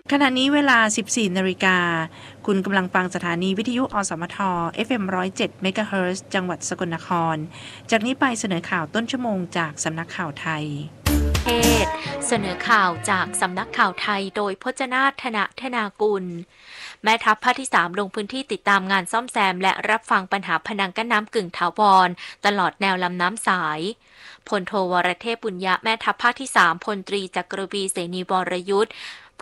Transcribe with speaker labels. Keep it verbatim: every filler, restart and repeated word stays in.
Speaker 1: ขณะนี้เวลา สิบสี่นาฬิกาคุณกำลังฟังสถานีวิทยุอสมท เอฟ เอ็ม หนึ่งร้อยเจ็ด เมกะเฮิรตซ์จังหวัดสกลนครจากนี้ไปเสนอข่าวต้นชั่วโมงจากสำนักข่าวไทย
Speaker 2: เทศเสนอข่าวจากสำนักข่าวไทยโดยพจนาถธนธนากุลแม่ทัพภาคที่สามลงพื้นที่ติดตามงานซ่อมแซมและรับฟังปัญหาพนังกั้นน้ำกึ่งถาวรตลอดแนวลำน้ำสายพลโทวรเทพบุญยะแม่ทัพภาคที่สามพลตรีจักรวีเสนีวรยุทธ